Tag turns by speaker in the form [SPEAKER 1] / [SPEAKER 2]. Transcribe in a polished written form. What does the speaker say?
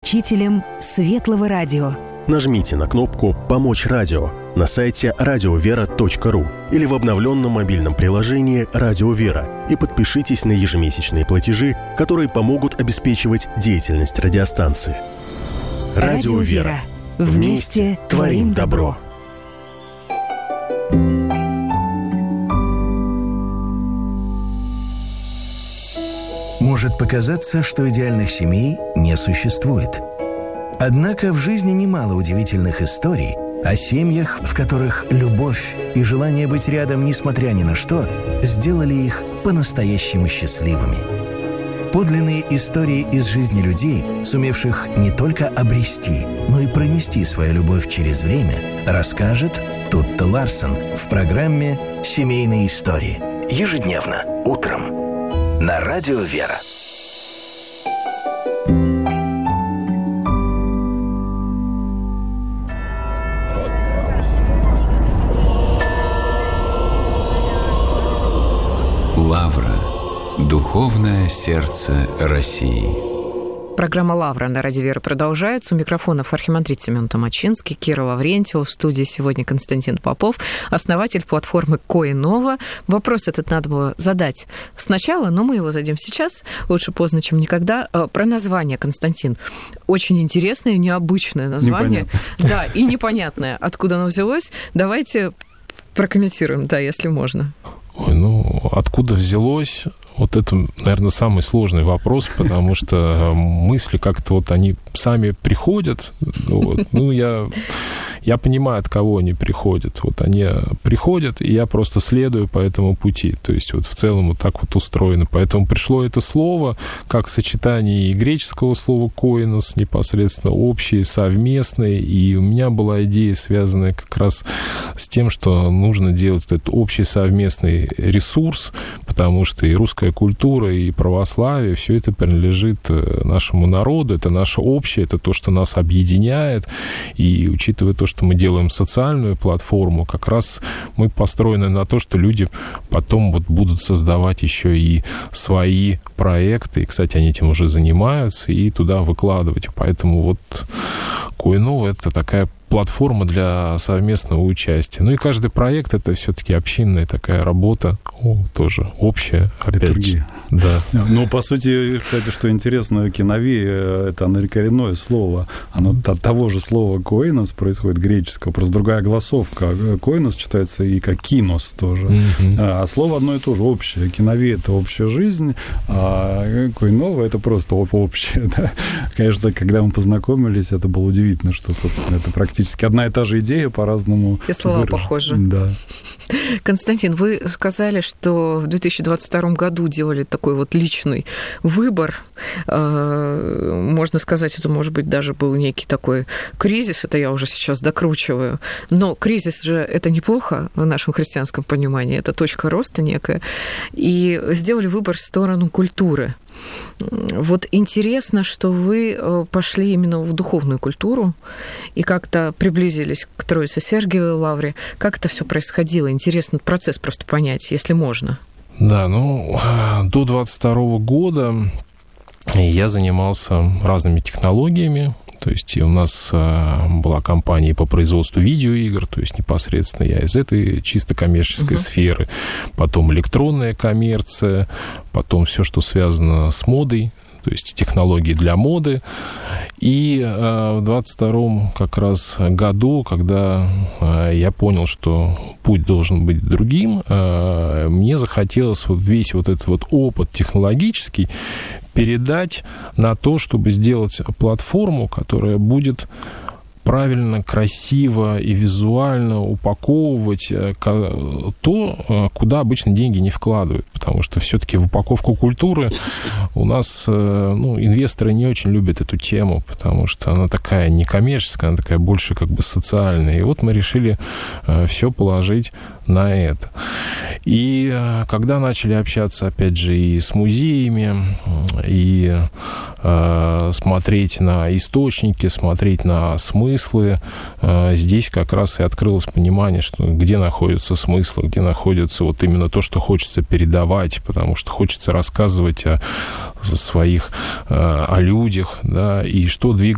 [SPEAKER 1] попечителем Светлого Радио.
[SPEAKER 2] Нажмите на кнопку «Помочь радио» на сайте radiovera.ru или в обновленном мобильном приложении «Радио Вера» и подпишитесь на ежемесячные платежи, которые помогут обеспечивать деятельность радиостанции. Радио Вера. Вместе творим добро.
[SPEAKER 3] Может показаться, что идеальных семей не существует. Однако в жизни немало удивительных историй о семьях, в которых любовь и желание быть рядом, несмотря ни на что, сделали их по-настоящему счастливыми. Подлинные истории из жизни людей, сумевших не только обрести, но и пронести свою любовь через время, расскажет Тутта Ларсон в программе «Семейные истории». Ежедневно, утром. На Радио Вера.
[SPEAKER 4] Лавра. Духовное сердце России.
[SPEAKER 5] Программа «Лавра» на Радио Вера продолжается. У микрофонов архимандрит Семен Томачинский, Кира Лаврентьева. В студии сегодня Константин Попов, основатель платформы Коинова. Вопрос этот надо было задать сначала, но мы его зададим сейчас. Лучше поздно, чем никогда. Про название, Константин. Очень интересное, необычное название. Непонятно. Да, и непонятное. Откуда оно взялось? Давайте прокомментируем, да, если можно.
[SPEAKER 6] Откуда взялось? Вот это, наверное, самый сложный вопрос, потому что мысли как-то вот они сами приходят. Я понимаю, от кого они приходят. Вот они приходят, и я просто следую по этому пути. То есть вот в целом вот так вот устроено. Поэтому пришло это слово как сочетание и греческого слова «коинос», непосредственно общее, совместное. И у меня была идея, связанная как раз с тем, что нужно делать этот общий совместный ресурс, потому что и русская культура, и православие, все это принадлежит нашему народу, это наше общее, это то, что нас объединяет. И учитывая то, что мы делаем социальную платформу, как раз мы построены на то, что люди потом вот будут создавать еще и свои проекты. И, кстати, они этим уже занимаются, и туда выкладывать. Поэтому вот Коинова — это такая платформа для совместного участия. И каждый проект — это все-таки общинная такая работа, тоже общая, опять же. Да.
[SPEAKER 7] По сути, кстати, что интересно, киновия — это однокоренное слово. Оно от того же слова «коинос» происходит, греческого, просто другая голосовка. «Коинос» читается и как «кинос» тоже. А слово одно и то же, общее. Киновия — это общая жизнь, а Коинова — это просто общее. Да? Конечно, когда мы познакомились, это было удивительно, что, собственно, это практически одна и та же идея по-разному.
[SPEAKER 5] И слова похожи.
[SPEAKER 7] Да.
[SPEAKER 5] Константин, вы сказали, что в 2022 году делали такой вот личный выбор. Можно сказать, это, может быть, даже был некий такой кризис, это я уже сейчас докручиваю. Но кризис же это неплохо в нашем христианском понимании, это точка роста некая. И сделали выбор в сторону культуры. Вот интересно, что вы пошли именно в духовную культуру и как-то приблизились к Троице Сергиевой Лавре. Как это все происходило? Интересно процесс просто понять, если можно.
[SPEAKER 6] Да, до 22 года я занимался разными технологиями. То есть у нас была компания по производству видеоигр, то есть непосредственно я из этой чисто коммерческой сферы. Потом электронная коммерция, потом все, что связано с модой, то есть технологии для моды. И в 22-м как раз году, когда я понял, что путь должен быть другим, мне захотелось вот весь вот этот вот опыт технологический передать на то, чтобы сделать платформу, которая будет правильно, красиво и визуально упаковывать то, куда обычно деньги не вкладывают. Потому что все-таки в упаковку культуры у нас инвесторы не очень любят эту тему, потому что она такая некоммерческая, она такая больше как бы социальная. И вот мы решили все положить на это. И когда начали общаться, опять же, и с музеями, и смотреть на источники, смотреть на смыслы, здесь как раз и открылось понимание, что где находятся смыслы, где находится вот именно то, что хочется передавать, потому что хочется рассказывать о людях, да, и что двигает